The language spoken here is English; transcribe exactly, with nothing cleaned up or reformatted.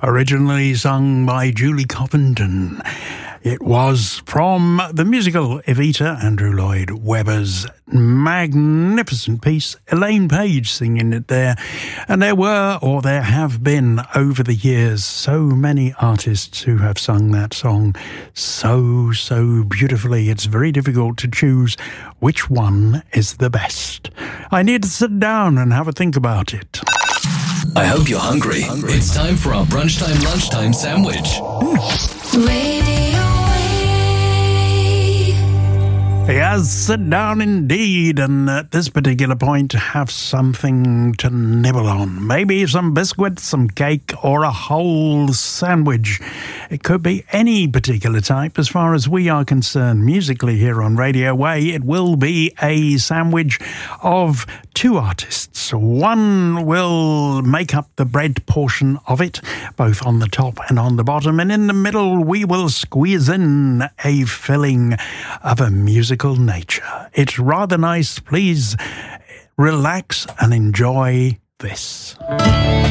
originally sung by Julie Covington. It was from the musical Evita, Andrew Lloyd Webber's magnificent piece, Elaine Page singing it there. And there were, or there have been, over the years, so many artists who have sung that song so, so beautifully. It's very difficult to choose which one is the best. I need to sit down and have a think about it. I hope you're hungry. hungry. It's time for our brunchtime, lunchtime sandwich. Mm. Radio Yes, sit down indeed, and at this particular point have something to nibble on. Maybe some biscuits, some cake, or a whole sandwich. It could be any particular type as far as we are concerned. Musically here on Radio Way, it will be a sandwich of two artists. One will make up the bread portion of it, both on the top and on the bottom, and in the middle we will squeeze in a filling of a musical nature. It's rather nice. Please relax and enjoy this.